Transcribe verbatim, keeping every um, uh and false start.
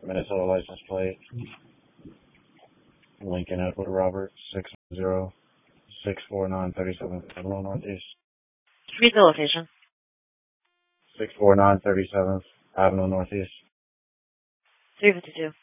Minnesota license plate. Lincoln Edward Robert, six zero six four nine thirty seven Federal Northeast. Read the location. Six four nine thirty seventh Avenue Northeast. three fifty-two.